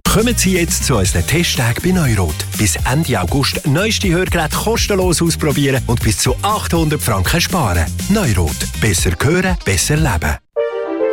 Kommen Sie jetzt zu unseren Testtagen bei Neurot. Bis Ende August neueste Hörgeräte kostenlos ausprobieren und bis zu 800 Franken sparen. Neurot. Besser hören, besser leben.